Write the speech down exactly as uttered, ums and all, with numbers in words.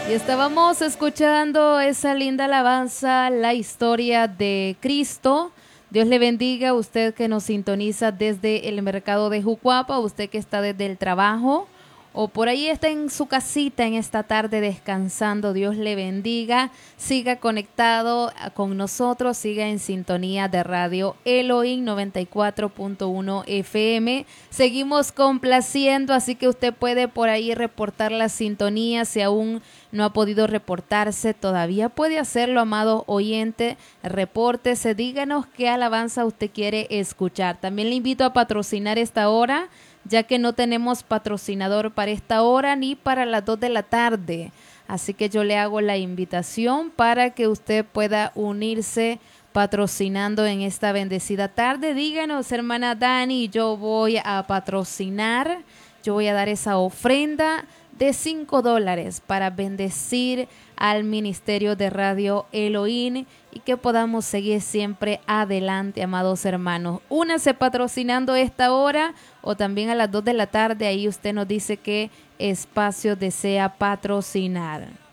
Y estábamos escuchando esa linda alabanza, la historia de Cristo. Dios le bendiga a usted que nos sintoniza desde el mercado de Jucuapa, usted que está desde el trabajo o por ahí está en su casita en esta tarde descansando. Dios le bendiga, siga conectado con nosotros, siga en sintonía de Radio Elohim noventa y cuatro punto uno F M. Seguimos complaciendo, así que usted puede por ahí reportar la sintonía si aún no ha podido reportarse, todavía puede hacerlo, amado oyente. Repórtese, díganos qué alabanza usted quiere escuchar. También le invito a patrocinar esta hora, ya que no tenemos patrocinador para esta hora ni para las dos de la tarde. Así que yo le hago la invitación para que usted pueda unirse patrocinando en esta bendecida tarde. Díganos, hermana Dani, yo voy a patrocinar, yo voy a dar esa ofrenda de cinco dólares para bendecir al ministerio de Radio Elohim y que podamos seguir siempre adelante, amados hermanos. Únase patrocinando esta hora o también a las dos de la tarde. Ahí usted nos dice qué espacio desea patrocinar.